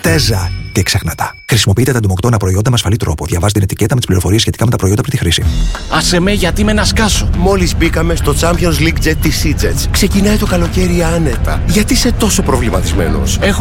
Τέζα. Και ξεχνά τα. Χρησιμοποιείτε τα εντομοκτώνα προϊόντα με ασφαλή τρόπο. Διαβάζετε την ετικέτα με τις πληροφορίες σχετικά με τα προϊόντα πριν τη χρήση. Άσε με, γιατί με να σκάσω. Μόλις μπήκαμε στο Champions League Jet της EasyJet. Ξεκινάει το καλοκαίρι άνετα. Γιατί είσαι τόσο προβληματισμένος?